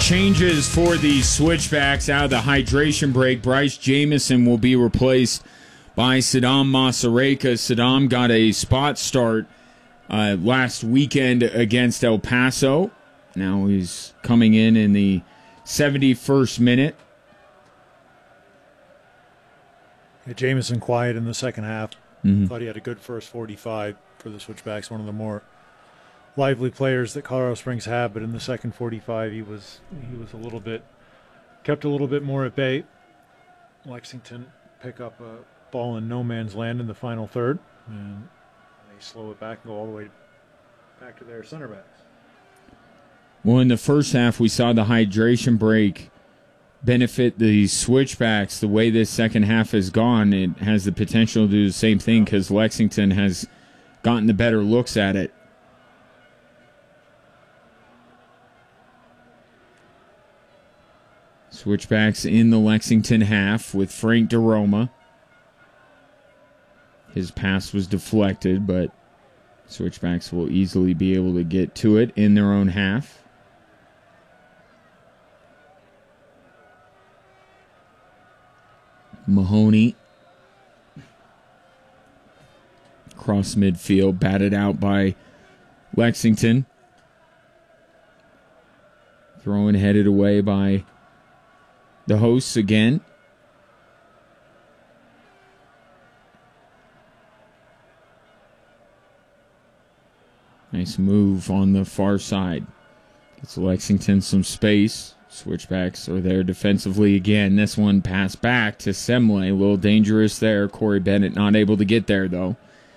Changes for the switchbacks out of the hydration break. Bryce Jamison will be replaced by Saddam Masareka. Saddam got a spot start last weekend against El Paso. Now he's coming in the 71st minute. Yeah, Jamison quiet in the second half. Thought he had a good first 45 for the switchbacks, one of the more lively players that Colorado Springs have, but in the second 45 he was kept a little bit more at bay. Lexington pick up a ball in no man's land in the final third, and they slow it back and go all the way back to their center backs. Well, in the first half, we saw the hydration break benefit the switchbacks. The way this second half has gone, it has the potential to do the same thing because Lexington has gotten the better looks at it. Switchbacks in the Lexington half with Frank DeRoma. His pass was deflected, but switchbacks will easily be able to get to it in their own half. Mahoney across midfield, batted out by Lexington. Thrown headed away by the hosts again. Nice move on the far side. Gets Lexington some space. Switchbacks are there defensively again. This one passed back to Semle. A little dangerous there. Corey Bennett not able to get there, though.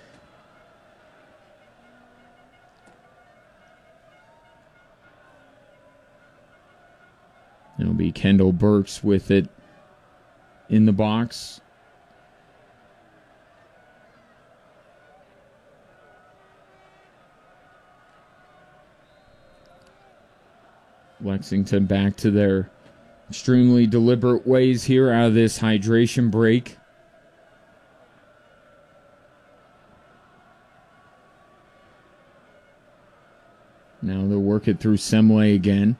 It'll be Kendall Burks with it in the box. Lexington back to their extremely deliberate ways here out of this hydration break. Now they'll work it through Semle again.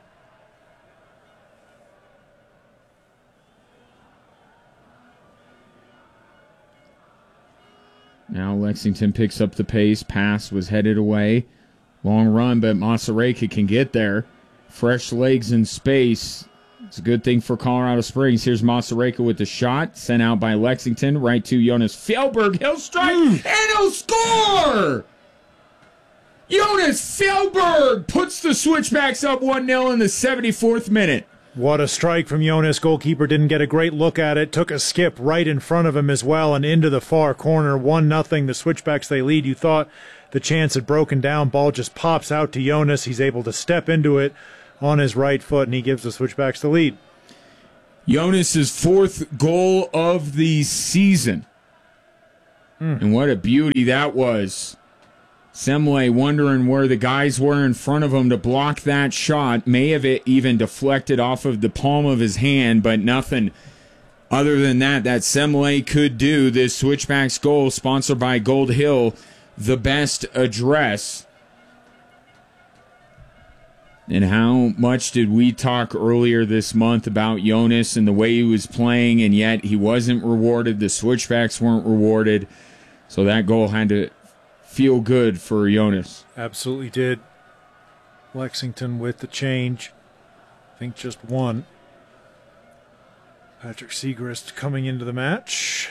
Now Lexington picks up the pace. Pass was headed away. Long run, but Masareka can get there. Fresh legs in space. It's a good thing for Colorado Springs. Here's Masareka with the shot. Sent out by Lexington. Right to Jonas Fjellberg. He'll strike and he'll score! Jonas Fjellberg puts the switchbacks up 1-0 in the 74th minute. What a strike from Jonas. Goalkeeper didn't get a great look at it. Took a skip right in front of him as well and into the far corner. 1-0. The switchbacks, they lead. You thought the chance had broken down. Ball just pops out to Jonas. He's able to step into it on his right foot, and he gives the switchbacks the lead. Jonas' fourth goal of the season. And what a beauty that was. Semle wondering where the guys were in front of him to block that shot. May have it even deflected off of the palm of his hand, but nothing other than that Semle could do. This switchbacks goal sponsored by Gold Hill, the best address. And how much did we talk earlier this month about Jonas and the way he was playing, and yet he wasn't rewarded. The switchbacks weren't rewarded. So that goal had to feel good for Jonas. Absolutely did. Lexington with the change. I think just one. Patrick Segrist coming into the match.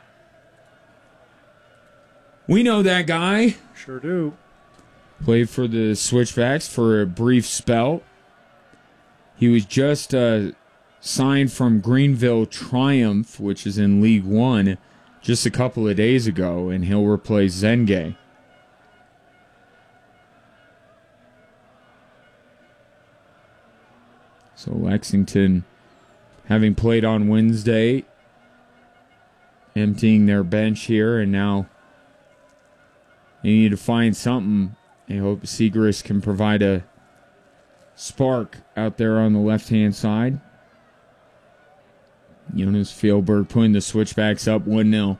We know that guy. Sure do. Played for the Switchbacks for a brief spell. He was just signed from Greenville Triumph, which is in League One, just a couple of days ago, and he'll replace Zenge. So Lexington, having played on Wednesday, emptying their bench here, and now they need to find something. I hope Segrist can provide a spark out there on the left-hand side. Jonas Fjellberg putting the switchbacks up 1-0.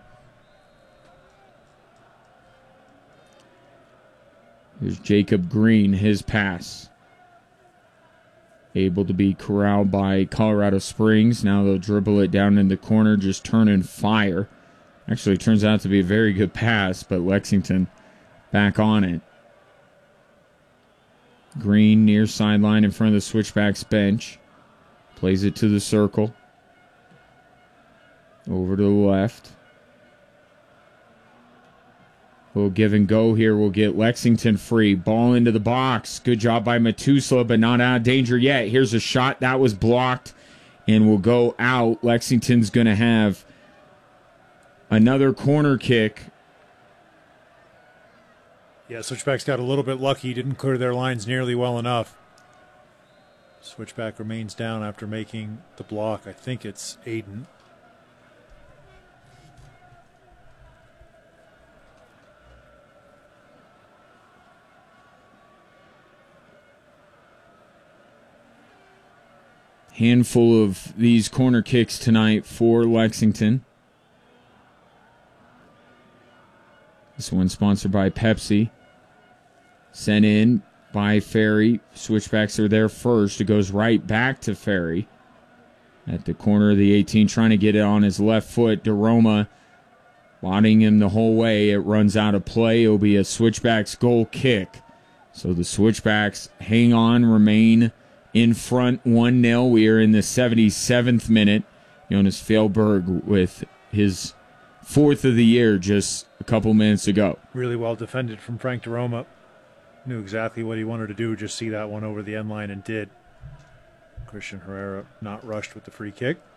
Here's Jacob Green, his pass. able to be corralled by Colorado Springs. Now they'll dribble it down in the corner, just turn and fire. Actually, it turns out to be a very good pass, but Lexington back on it. Green near sideline in front of the Switchbacks bench. Plays it to the circle. Over to the left. We'll give and go here. We'll get Lexington free. Ball into the box. Good job by Matusla, but not out of danger yet. Here's a shot that was blocked and will go out. Lexington's going to have another corner kick. Yeah, Switchbacks got a little bit lucky. Didn't clear their lines nearly well enough. Switchback remains down after making the block. I think it's Aiden. Handful of these corner kicks tonight for Lexington. This one sponsored by Pepsi. Sent in by Ferry. Switchbacks are there first. It goes right back to Ferry. At the corner of the 18, trying to get it on his left foot. DeRoma wadding him the whole way. It runs out of play. It'll be a Switchbacks goal kick. So the Switchbacks hang on, remain in front 1-0. We are in the 77th minute. Jonas Fjellberg with his fourth of the year just a couple minutes ago. Really well defended from Frank DeRoma. Knew exactly what he wanted to do, just see that one over the end line and did. Christian Herrera not rushed with the free kick.